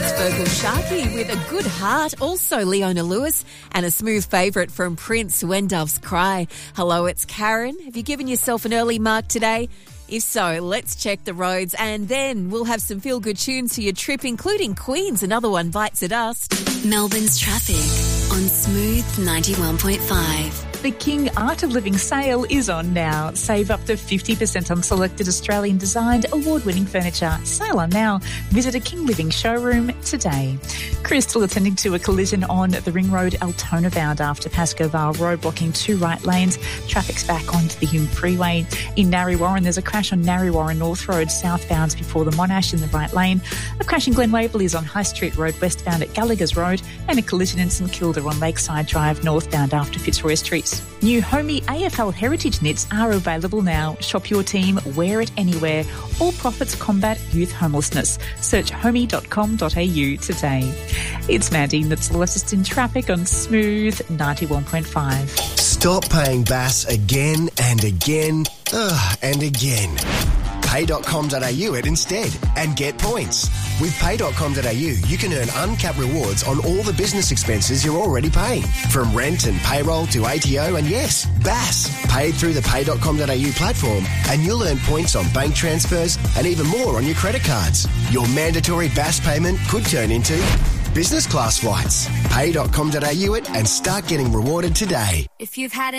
It's Virgil Sharkey with a good heart. Also Leona Lewis and a smooth favourite from Prince, When Doves Cry. Hello, it's Karen. Have you given yourself an early mark today? If so, let's check the roads and then we'll have some feel-good tunes for your trip, including Queen's Another One Bites the Dust. Melbourne's traffic on Smooth 91.5. The King Art of Living sale is on now. Save up to 50% on selected Australian-designed, award-winning furniture. Sale on now. Visit a King Living showroom today. Crystal attending to a collision on the Ring Road Altona bound after Pascoe Vale Road, blocking 2 right lanes. Traffic's back onto the Hume Freeway. In Narre Warren, there's a crash on Narre Warren North Road, southbound before the Monash in the right lane. A crash in Glen Waverley is on High Street Road, westbound at Gallagher's Road, and a collision in St Kilda on Lakeside Drive, northbound after Fitzroy Street. New Homey AFL Heritage knits are available now. Shop your team, wear it anywhere. All profits combat youth homelessness. Search homey.com.au today. It's Mandy that's the latest in traffic on Smooth 91.5. Stop paying BAS again and again and again. Pay.com.au it instead and get points. With Pay.com.au, you can earn uncapped rewards on all the business expenses you're already paying. From rent and payroll to ATO and yes, BAS. Paid through the Pay.com.au platform and you'll earn points on bank transfers and even more on your credit cards. Your mandatory BAS payment could turn into business class flights. Pay.com.au it and start getting rewarded today. If you've had